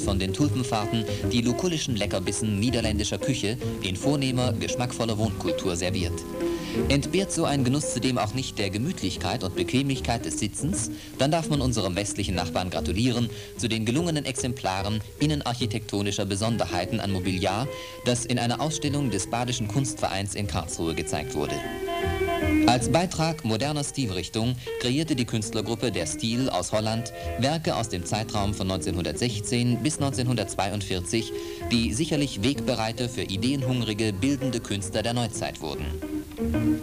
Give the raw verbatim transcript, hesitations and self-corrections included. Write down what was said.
von den Tulpenfahrten die lukullischen Leckerbissen niederländischer Küche in vornehmer, geschmackvoller Wohnkultur serviert. Entbehrt so ein Genuss zudem auch nicht der Gemütlichkeit und Bequemlichkeit des Sitzens, dann darf man unserem westlichen Nachbarn gratulieren zu den gelungenen Exemplaren innenarchitektonischer Besonderheiten an Mobiliar, das in einer Ausstellung des Badischen Kunstvereins in Karlsruhe gezeigt wurde. Als Beitrag moderner Stilrichtung kreierte die Künstlergruppe Der Stil aus Holland Werke aus dem Zeitraum von neunzehnhundertsechzehn bis neunzehnhundertzweiundvierzig, die sicherlich Wegbereiter für ideenhungrige, bildende Künstler der Neuzeit wurden.